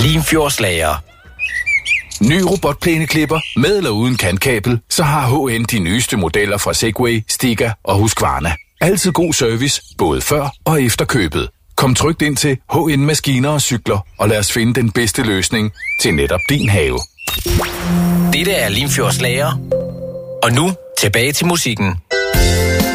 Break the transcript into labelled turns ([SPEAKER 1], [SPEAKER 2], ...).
[SPEAKER 1] Limfjordslager. Ny robotplæneklipper med eller uden kantkabel, så har HN de nyeste modeller fra Segway, Stiga og Husqvarna. Altid god service, både før og efter købet. Kom trygt ind til HN Maskiner og Cykler, og lad os finde den bedste løsning til netop din have. Dette er Limfjordslager. Og nu tilbage til musikken.